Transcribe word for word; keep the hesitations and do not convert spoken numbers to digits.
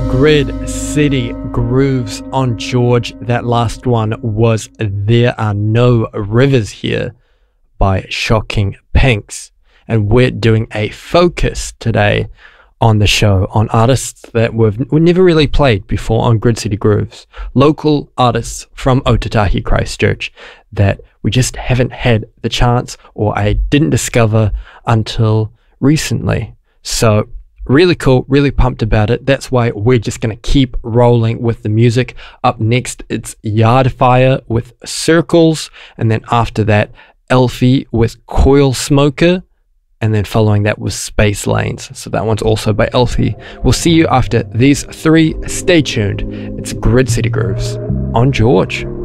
Grid City Grooves on George. That last one was There Are No Rivers Here by Shocking Pinks. And we're doing a focus today on the show on artists that we've, we've never really played before on Grid City Grooves. Local artists from Otatahi Christchurch that we just haven't had the chance, or I didn't discover until recently. So really cool, really pumped about it. That's why we're just going to keep rolling with the music. Up next, it's Yardfire with Circles. And then after that, Elfie with Coil Smoker. And then following that was Space Lanes. So that one's also by Elfie. We'll see you after these three. Stay tuned. It's Grid City Grooves on George.